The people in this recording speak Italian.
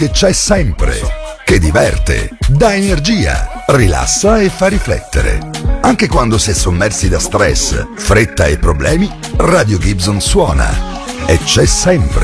che c'è sempre, che diverte, dà energia, rilassa e fa riflettere. Anche quando si è sommersi da stress, fretta e problemi, Radio Gibson suona e c'è sempre.